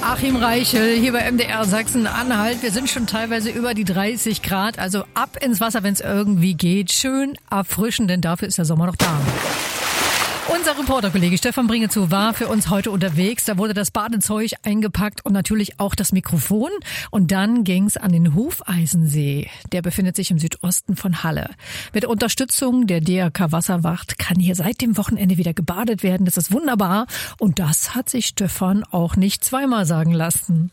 Achim Reichel hier bei MDR Sachsen-Anhalt. Wir sind schon teilweise über die 30 Grad, also ab ins Wasser, wenn es irgendwie geht. Schön erfrischen, denn dafür ist der Sommer noch da. Unser Reporterkollege Stefan Bringezow war für uns heute unterwegs. Da wurde das Badezeug eingepackt und natürlich auch das Mikrofon. Und dann ging's an den Hufeisensee. Der befindet sich im Südosten von Halle. Mit Unterstützung der DRK Wasserwacht kann hier seit dem Wochenende wieder gebadet werden. Das ist wunderbar. Und das hat sich Stefan auch nicht zweimal sagen lassen.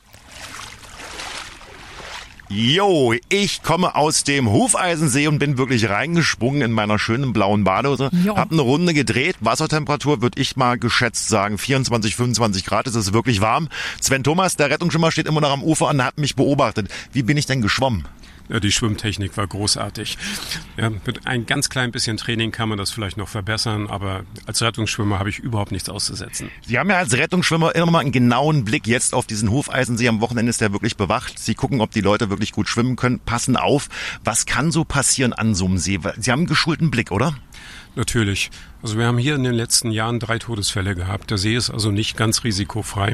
Jo, ich komme aus dem Hufeisensee und bin wirklich reingesprungen in meiner schönen blauen Badehose. Hab eine Runde gedreht. Wassertemperatur würde ich mal geschätzt sagen 24, 25 Grad. Es ist wirklich warm. Sven Thomas, der Rettungsschwimmer, steht immer noch am Ufer und hat mich beobachtet. Wie bin ich denn geschwommen? Ja, die Schwimmtechnik war großartig. Ja, mit ein ganz klein bisschen Training kann man das vielleicht noch verbessern, aber als Rettungsschwimmer habe ich überhaupt nichts auszusetzen. Sie haben ja als Rettungsschwimmer immer mal einen genauen Blick jetzt auf diesen Hufeisensee. Am Wochenende ist der wirklich bewacht. Sie gucken, ob die Leute wirklich gut schwimmen können, passen auf. Was kann so passieren an so einem See? Sie haben einen geschulten Blick, oder? Natürlich. Also wir haben hier in den letzten Jahren 3 Todesfälle gehabt. Der See ist also nicht ganz risikofrei.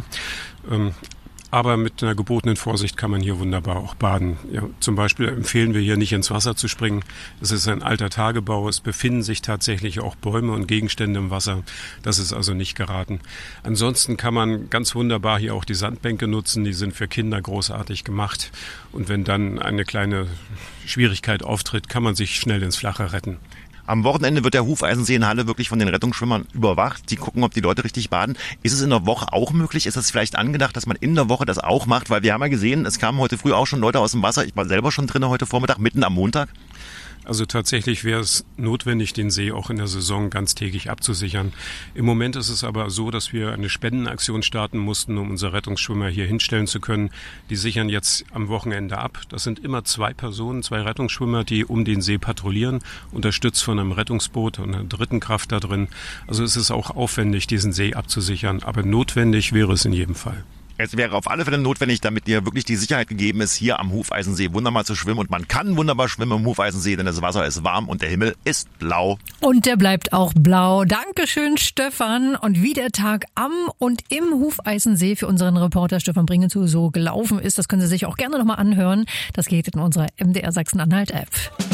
Aber mit einer gebotenen Vorsicht kann man hier wunderbar auch baden. Ja, zum Beispiel empfehlen wir hier nicht ins Wasser zu springen. Es ist ein alter Tagebau. Es befinden sich tatsächlich auch Bäume und Gegenstände im Wasser. Das ist also nicht geraten. Ansonsten kann man ganz wunderbar hier auch die Sandbänke nutzen. Die sind für Kinder großartig gemacht. Und wenn dann eine kleine Schwierigkeit auftritt, kann man sich schnell ins Flache retten. Am Wochenende wird der Hufeisensee in Halle wirklich von den Rettungsschwimmern überwacht. Die gucken, ob die Leute richtig baden. Ist es in der Woche auch möglich? Ist es vielleicht angedacht, dass man in der Woche das auch macht? Weil wir haben ja gesehen, es kamen heute früh auch schon Leute aus dem Wasser. Ich war selber schon drin heute Vormittag, mitten am Montag. Also tatsächlich wäre es notwendig, den See auch in der Saison ganztägig abzusichern. Im Moment ist es aber so, dass wir eine Spendenaktion starten mussten, um unsere Rettungsschwimmer hier hinstellen zu können. Die sichern jetzt am Wochenende ab. Das sind immer 2 Personen, 2 Rettungsschwimmer, die um den See patrouillieren, unterstützt von einem Rettungsboot und einer dritten Kraft da drin. Also es ist auch aufwendig, diesen See abzusichern, aber notwendig wäre es in jedem Fall. Es wäre auf alle Fälle notwendig, damit dir wirklich die Sicherheit gegeben ist, hier am Hufeisensee wunderbar zu schwimmen. Und man kann wunderbar schwimmen im Hufeisensee, denn das Wasser ist warm und der Himmel ist blau. Und der bleibt auch blau. Dankeschön, Stefan. Und wie der Tag am und im Hufeisensee für unseren Reporter Stefan Bringezow so gelaufen ist, das können Sie sich auch gerne nochmal anhören. Das geht in unserer MDR Sachsen-Anhalt-App.